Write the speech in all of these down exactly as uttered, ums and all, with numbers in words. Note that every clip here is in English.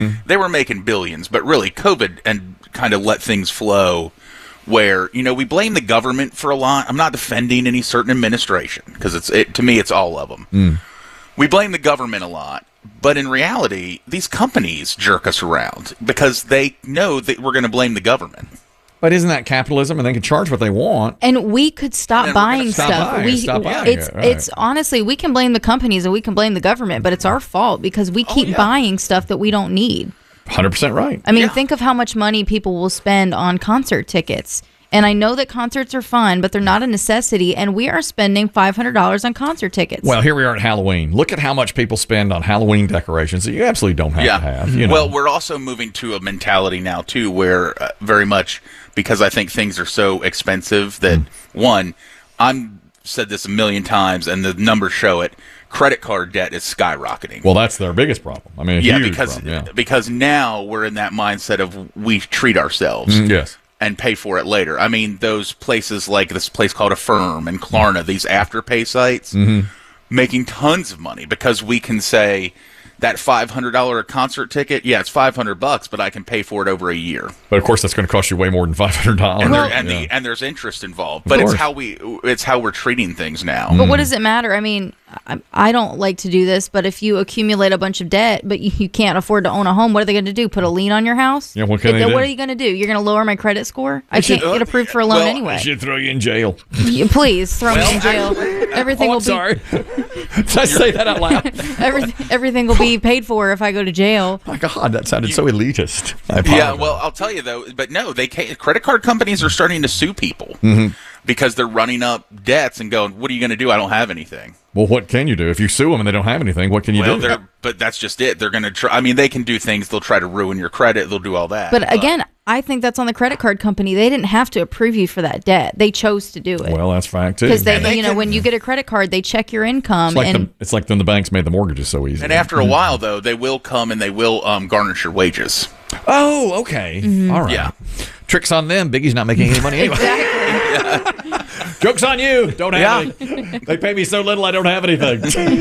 they were making billions, but really COVID and kind of let things flow where, you know, we blame the government for a lot. I'm not defending any certain administration because it's it, to me, it's all of them. Mm. We blame the government a lot, but in reality, these companies jerk us around because they know that we're going to blame the government. But isn't that capitalism? And they can charge what they want. And we could stop And we're gonna buying stop stuff. buying, we, stop buying it's it, right. it's honestly, we can blame the companies and we can blame the government, but it's our fault because we keep yeah. buying stuff that we don't need. one hundred percent right. I mean, Yeah. think of how much money people will spend on concert tickets. And I know that concerts are fun, but they're not a necessity. And we are spending five hundred dollars on concert tickets. Well, here we are at Halloween. Look at how much people spend on Halloween decorations that you absolutely don't have Yeah. to have. You know? Well, we're also moving to a mentality now, too, where uh, very much because I think things are so expensive that, Mm. one, I've said this a million times, and the numbers show it, credit card debt is skyrocketing. well, that's their biggest problem. I mean, a yeah, huge because problem, yeah. because now we're in that mindset of we treat ourselves. Mm, yes. And pay for it later. I mean, those places like this place called Affirm and Klarna, these afterpay sites, Mm-hmm. making tons of money because we can say that five hundred dollars concert ticket, yeah, it's five hundred bucks, but I can pay for it over a year. But of course, that's going to cost you way more than five hundred dollars. And, Well- there, and, yeah. the, and there's interest involved. But it's course. how we it's how we're treating things now. Mm. But what does it matter? I mean, I, I don't like to do this, but if you accumulate a bunch of debt, but you, you can't afford to own a home, what are they going to do? Put a lien on your house? Yeah, what can they What do? are you going to do? You're going to lower my credit score? I should- can't get approved for a loan Well, anyway. They should throw you in jail. You- Please throw me Well, in jail. Everything Oh, will I'm be sorry. Did I say that out loud? everything, everything will be paid for if I go to jail. My God, that sounded so elitist. I Yeah, apologize. well, I'll tell you though, but no, they can't, credit card companies are starting to sue people Mm-hmm. because they're running up debts and going, "What are you going to do? I don't have anything." Well, what can you do? If you sue them and they don't have anything, what can you Well, do? they're but that's just it. They're going to try. I mean, they can do things. They'll try to ruin your credit. They'll do all that. But again, I think that's on the credit card company. They didn't have to approve you for that debt. They chose to do it. Well, that's fact, too. Because they, And they you know, can- when you get a credit card, they check your income, It's like, and the, it's like then the banks made the mortgages so easy. And after a while, though, they will come and they will um, garnish your wages. Oh, okay. Mm-hmm. All right. Yeah. Tricks on them. Biggie's not making any money anyway. exactly. Joke's on you. Don't have any. They pay me so little I don't have anything.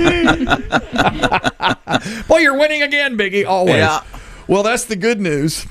Boy, you're winning again, Biggie. Always. Yeah. Well, that's the good news.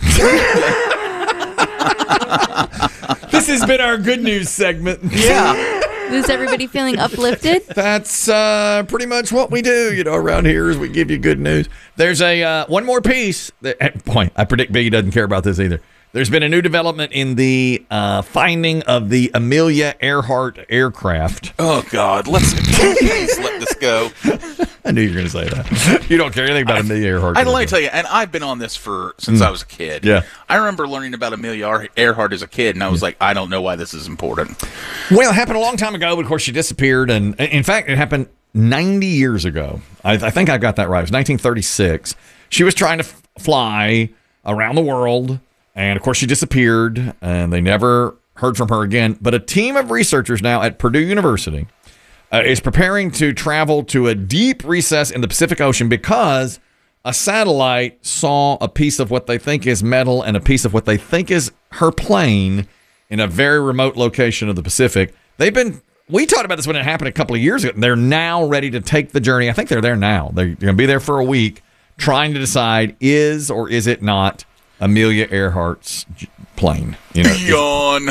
This has been our good news segment. Yeah. Is everybody feeling uplifted? That's uh, pretty much what we do, you know, around here is we give you good news. There's a uh, one more piece. That, boy, I predict Biggie doesn't care about this either. There's been a new development in the uh, finding of the Amelia Earhart aircraft. Oh God, let's please let this go. I knew you were going to say that. You don't care anything about Amelia Earhart. I let me tell you, and I've been on this for since I was a kid. Yeah. I remember learning about Amelia Ear- Earhart as a kid, and I was like, I don't know why this is important. Well, it happened a long time ago, but of course she disappeared. And in fact, it happened ninety years ago. I, I think I got that right. It was nineteen thirty-six. She was trying to f- fly around the world. And of course, she disappeared, and they never heard from her again. But a team of researchers now at Purdue University uh, is preparing to travel to a deep recess in the Pacific Ocean because a satellite saw a piece of what they think is metal and a piece of what they think is her plane in a very remote location of the Pacific. They've been, we talked about this when it happened a couple of years ago. They're now ready to take the journey. I think they're there now. They're going to be there for a week trying to decide is or is it not Amelia Earhart's j- plane. You know, Yawn.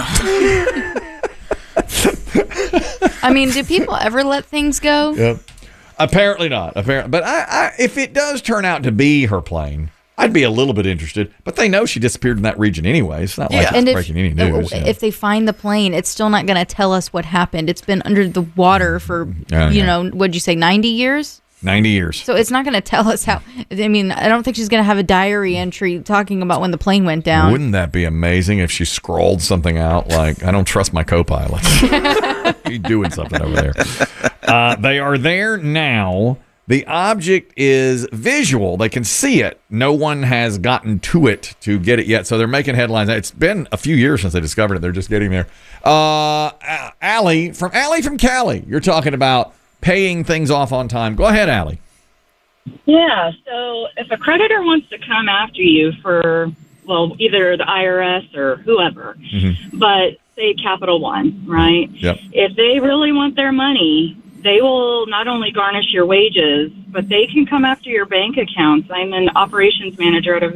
I mean, do people ever let things go? Yep. Apparently not. Apparently, but I, I, if it does turn out to be her plane, I'd be a little bit interested. But they know she disappeared in that region anyway. It's not like Yeah. it's And if, breaking any news. yeah. if they find the plane, it's still not going to tell us what happened. It's been under the water for, Yeah, you yeah. know, what'd you say, ninety years? ninety years. So it's not going to tell us how. I mean, I don't think she's going to have a diary entry talking about when the plane went down. Wouldn't that be amazing if she scrawled something out like, I don't trust my co-pilot. He's doing something over there. Uh, they are there now. The object is visual. They can see it. No one has gotten to it to get it yet. So they're making headlines. It's been a few years since they discovered it. They're just getting there. Uh, Allie from Allie from Cali. You're talking about paying things off on time. Go ahead, Allie. Yeah, so if a creditor wants to come after you for, well, either the I R S or whoever, Mm-hmm. but say Capital One, right? Yep. If they really want their money, they will not only garnish your wages, but they can come after your bank accounts. I'm an operations manager at a